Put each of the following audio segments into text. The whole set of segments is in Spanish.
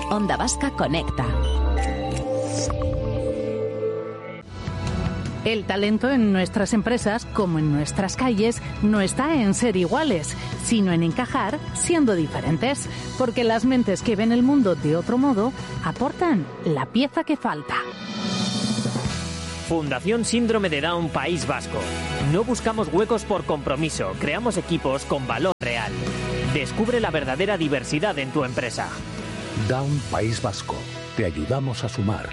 Onda Vasca Conecta. El talento en nuestras empresas, como en nuestras calles, no está en ser iguales, sino en encajar siendo diferentes, porque las mentes que ven el mundo de otro modo aportan la pieza que falta. Fundación Síndrome de Down País Vasco. No buscamos huecos por compromiso, creamos equipos con valor real. Descubre la verdadera diversidad en tu empresa. Down País Vasco. Te ayudamos a sumar.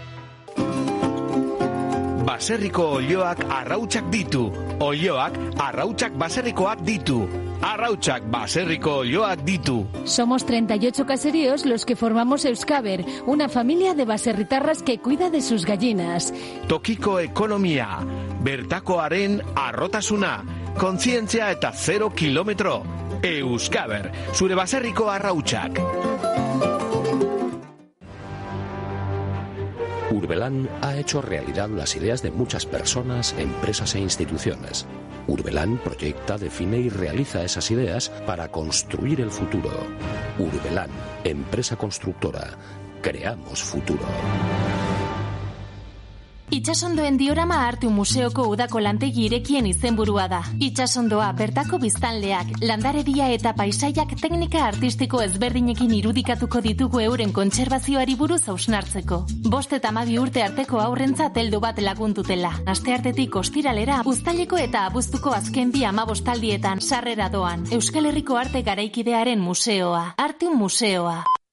Baserriko olioak arrautsak ditu. Olioak arrautsak baserrikoak ditu. Arrautsak baserriko olioak ditu. Somos 38 caseríos los que formamos Euskaber, una familia de baserritarras que cuida de sus gallinas. Tokiko ekonomia, bertakoaren arrotasuna, kontzientzia eta 0 kilometro. Euskaber, zure baserriko arrautsak. Urbelán ha hecho realidad las ideas de muchas personas, empresas e instituciones. Urbelán proyecta, define y realiza esas ideas para construir el futuro. Urbelán, empresa constructora. Creamos futuro. Itsasondoen diorama Artu Museoko udako lantegi irekien izenburua da. Itsasondoa bertako biztanleak, landaredia eta paisaiak teknika artistiko ezberdinekin irudikatuko ditugu euren kontserbazioari buruz hausnartzeko. 5 eta 12 urte arteko haurrentzat heldu bat lagundutela. Asteartetik ostiralera, uztaileko eta abuztuko azken 2 amabostaldietan sarrera doan. Euskal Herriko arte garaikidearen museoa. Artu Museoa.